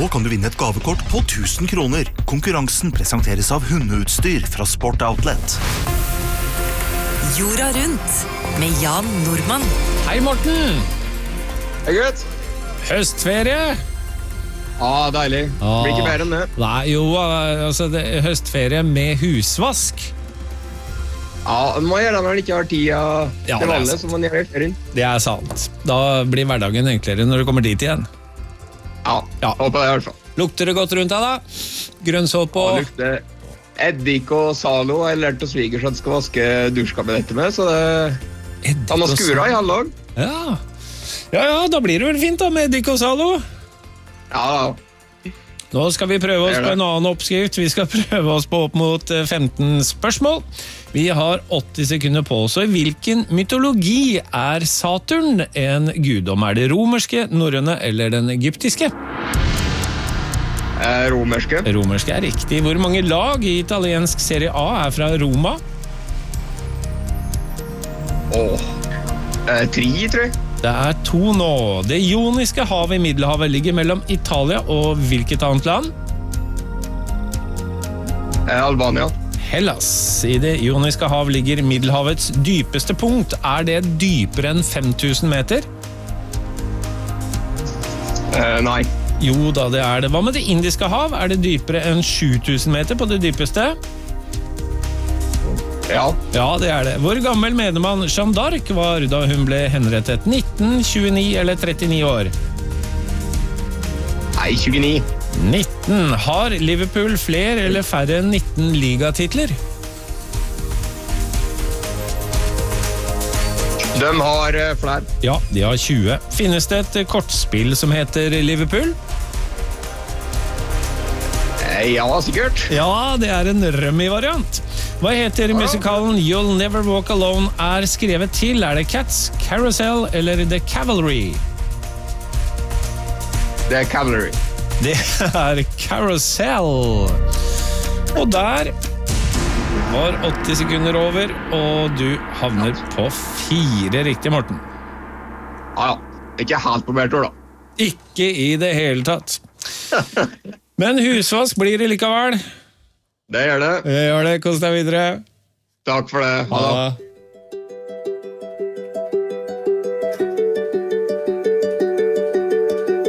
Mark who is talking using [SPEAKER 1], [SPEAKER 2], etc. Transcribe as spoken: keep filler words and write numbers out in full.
[SPEAKER 1] Nå kan du vinne et gavekort på tusen kroner. Konkurransen presenteres av hundeutstyr fra Sport Outlet.
[SPEAKER 2] Jorda rundt med Jan Nordmann.
[SPEAKER 3] Hei Morten!
[SPEAKER 4] Hei gutt!
[SPEAKER 3] Høstferie?
[SPEAKER 4] Ja, deilig. Blir ikke bedre enn det.
[SPEAKER 3] Nei, jo, altså det er høstferie med husvask.
[SPEAKER 4] Ja, man må gjøre det når man ikke har tid
[SPEAKER 3] Ja,
[SPEAKER 4] til
[SPEAKER 3] det er
[SPEAKER 4] vanlig,
[SPEAKER 3] sant.
[SPEAKER 4] som man gjør i ferien.
[SPEAKER 3] Det er sant. Da blir hverdagen enklere når du kommer dit igjen.
[SPEAKER 4] Ja,
[SPEAKER 3] Ja.
[SPEAKER 4] håper det i hvert fall.
[SPEAKER 3] Lukter det godt rundt deg da? Grønnsåpe
[SPEAKER 4] Og
[SPEAKER 3] og...
[SPEAKER 4] lukter eddik og Zalo. Jeg har lært å svigers at skal vaske dusjkabinettet med, så det...
[SPEAKER 3] Eddik
[SPEAKER 4] Han har
[SPEAKER 3] og
[SPEAKER 4] skura i halvdag.
[SPEAKER 3] Ja. ja, ja, da blir det vel fint da med eddik og Zalo.
[SPEAKER 4] Ja, ja.
[SPEAKER 3] Nå skal vi prøve oss
[SPEAKER 4] Det er
[SPEAKER 3] på
[SPEAKER 4] det.
[SPEAKER 3] en annen oppskrift. Vi skal prøve oss på opp mot femten spørsmål. Vi har åtti sekunder på oss. Og i hvilken mytologi er Saturn en guddom? Er det romerske, norrøne eller den egyptiske?
[SPEAKER 4] Eh, romerske.
[SPEAKER 3] Romerske er riktig. Hvor mange lag i italiensk Serie A er fra Roma?
[SPEAKER 4] Åh. Eh, tri, tror jeg.
[SPEAKER 3] Det er to nå. Det Ioniske havet i Middelhavet ligger mellom Italia og hvilket annet land?
[SPEAKER 4] Eh, Albania.
[SPEAKER 3] Hellas. I det Ioniske hav ligger Middelhavets dypeste punkt. Er det dypere enn fem tusen meter?
[SPEAKER 4] Eh, nei.
[SPEAKER 3] Jo da, det er det. Hva med det Indiske hav? Er det dypere enn sju tusen meter på det dypeste?
[SPEAKER 4] Ja.
[SPEAKER 3] Ja, det er det. Hvor gammel mener man Jeanne d'Arc var da hun ble henrettet? nitten, tjueni eller trettini år?
[SPEAKER 4] Nei, tjueni.
[SPEAKER 3] nitten. Har Liverpool flere eller færre enn nitten ligatitler?
[SPEAKER 4] De har eh, flere.
[SPEAKER 3] Ja, de har tjue. Finnes det et kortspill som heter Liverpool?
[SPEAKER 4] Eh, ja, sikkert.
[SPEAKER 3] Ja, det er en rømmi-variant. Hva heter musikalen You'll Never Walk Alone er skrevet til? Er det Cats, Carousel eller The Cavalry?
[SPEAKER 4] Det er cavalry.
[SPEAKER 3] Det er Carousel. Og der var åtti sekunder over, og du havner på fire riktig, Morten.
[SPEAKER 4] Ja, ja. Ikke helt på mer tur, da.
[SPEAKER 3] Ikke i det hele tatt. Men husvask blir det likevel.
[SPEAKER 4] Det gjør det.
[SPEAKER 3] Gjør det, kos deg videre.
[SPEAKER 4] Takk for det. Ha det.
[SPEAKER 3] Ha det.